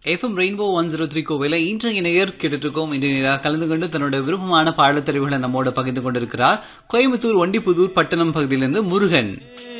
FM rainbow 103 கோவையில இன்றைய நேயர் கேட்டுருக்கோம். இன்றைய கலந்து கொண்டு தன்னோட விருப்பமான பாடத்தறிவுகளை நம்மோட பகிர்ந்து கொண்டிருக்கிறார் கோயம்புத்தூர் ஒண்டிப்புதூர் பட்டணம் பகுதியிலிருந்து முருகன்.